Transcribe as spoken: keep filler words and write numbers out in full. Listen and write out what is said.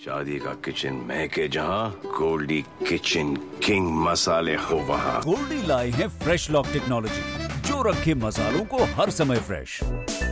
शादी का किचन महके जहाँ, गोल्डी किचन किंग मसाले हो वहाँ। गोल्डी लाए हैं फ्रेश लॉक टेक्नोलॉजी, जो रखे मसालों को हर समय फ्रेश।